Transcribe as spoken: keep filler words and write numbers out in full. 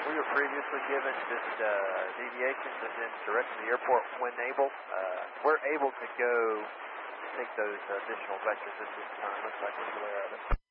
we were previously given just uh, deviations and then direct to the airport when able. Uh, we're able to go take those additional vectors at this time. Looks like we're clear of it.